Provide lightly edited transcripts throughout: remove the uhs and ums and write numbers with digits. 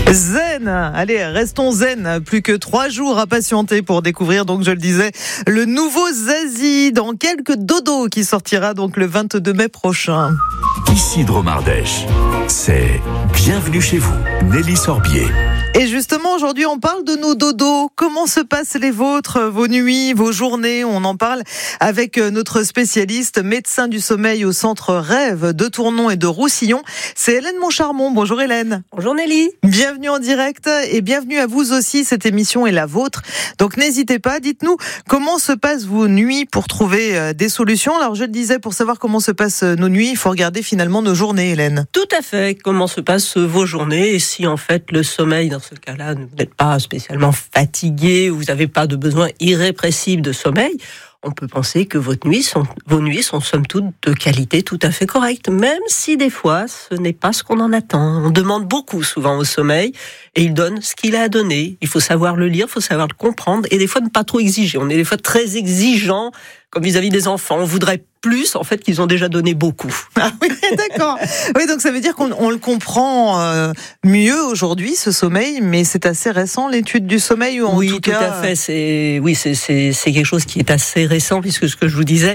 Zen, allez, restons zen. Plus que 3 jours à patienter pour découvrir, donc je le disais, le nouveau Zazie dans quelques dodos qui sortira donc le 22 mai prochain. Ici Dromardèche, c'est Bienvenue chez vous, Nelly Sorbier. Et justement, aujourd'hui, on parle de nos dodos. Comment se passent les vôtres, vos nuits, vos journées? On en parle avec notre spécialiste, médecin du sommeil au centre Rêve de Tournon et de Roussillon. C'est Hélène Moncharmont. Bonjour Hélène. Bonjour Nelly. Bienvenue en direct et bienvenue à vous aussi. Cette émission est la vôtre. Donc n'hésitez pas, dites-nous comment se passent vos nuits pour trouver des solutions. Alors je le disais, pour savoir comment se passent nos nuits, il faut regarder finalement nos journées, Hélène. Tout à fait. Comment se passent vos journées et si en fait le sommeil, dans ce cas-là, vous n'êtes pas spécialement fatigué, vous n'avez pas de besoin irrépressible de sommeil, on peut penser que vos nuits sont somme toute de qualité tout à fait correcte, même si des fois ce n'est pas ce qu'on en attend. On demande beaucoup souvent au sommeil et il donne ce qu'il a à donner. Il faut savoir le lire, il faut savoir le comprendre et des fois ne pas trop exiger. On est des fois très exigeant comme vis-à-vis des enfants. On voudrait plus en fait qu'ils ont déjà donné beaucoup. Ah oui, d'accord. Oui, donc ça veut dire qu'on le comprend mieux aujourd'hui, ce sommeil, mais c'est assez récent l'étude du sommeil ou en tout cas. Oui, tout à fait. C'est quelque chose qui est assez récent puisque ce que je vous disais.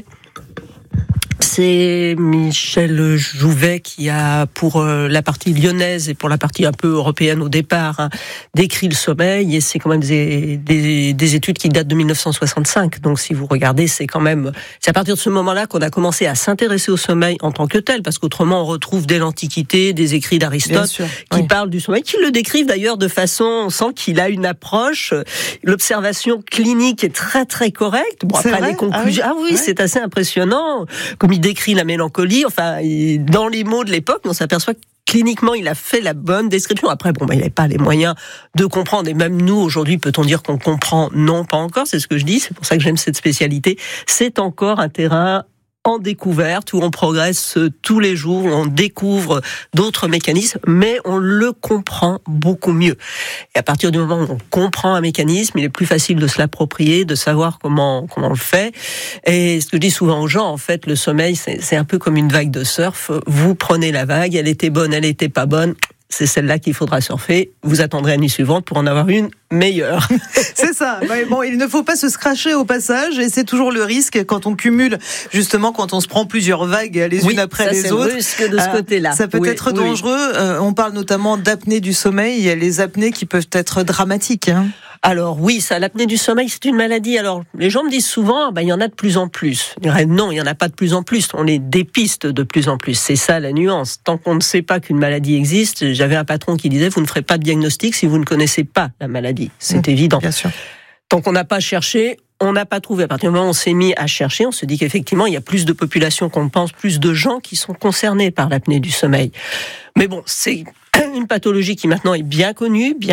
C'est Michel Jouvet qui a, pour la partie lyonnaise et pour la partie un peu européenne au départ, décrit le sommeil. Et c'est quand même des études qui datent de 1965. Donc si vous regardez, c'est à partir de ce moment-là qu'on a commencé à s'intéresser au sommeil en tant que tel. Parce qu'autrement, on retrouve dès l'Antiquité des écrits d'Aristote qui parlent du sommeil, qui le décrivent d'ailleurs de façon, on sent qu'il a une approche. L'observation clinique est très très correcte. Bon, après les conclusions, c'est assez impressionnant. Comme il décrit la mélancolie, dans les mots de l'époque, on s'aperçoit que cliniquement, il a fait la bonne description. Après, il n'avait pas les moyens de comprendre. Et même nous, aujourd'hui, peut-on dire qu'on comprend? Non, pas encore. C'est ce que je dis. C'est pour ça que j'aime cette spécialité. C'est encore un terrain en découverte, où on progresse tous les jours, où on découvre d'autres mécanismes, mais on le comprend beaucoup mieux. Et à partir du moment où on comprend un mécanisme, il est plus facile de se l'approprier, de savoir comment on le fait. Et ce que je dis souvent aux gens, en fait, le sommeil, c'est un peu comme une vague de surf. Vous prenez la vague, elle était bonne, elle était pas bonne. C'est celle-là qu'il faudra surfer. Vous attendrez la nuit suivante pour en avoir une meilleure. C'est ça. Mais bon, il ne faut pas se scratcher au passage et c'est toujours le risque quand on cumule, justement, quand on se prend plusieurs vagues les unes après les autres. Le risque de ce côté-là. Ça peut être dangereux. On parle notamment d'apnée du sommeil. Il y a les apnées qui peuvent être dramatiques. Alors oui, l'apnée du sommeil, c'est une maladie. Alors les gens me disent souvent, il y en a de plus en plus. Je dirais, non, il y en a pas de plus en plus. On les dépiste de plus en plus. C'est ça la nuance. Tant qu'on ne sait pas qu'une maladie existe, j'avais un patron qui disait, vous ne ferez pas de diagnostic si vous ne connaissez pas la maladie. C'est évident. Bien sûr. Tant qu'on n'a pas cherché, on n'a pas trouvé. À partir du moment où on s'est mis à chercher, on se dit qu'effectivement, il y a plus de population qu'on pense, plus de gens qui sont concernés par l'apnée du sommeil. Mais bon, c'est une pathologie qui maintenant est bien connue, bien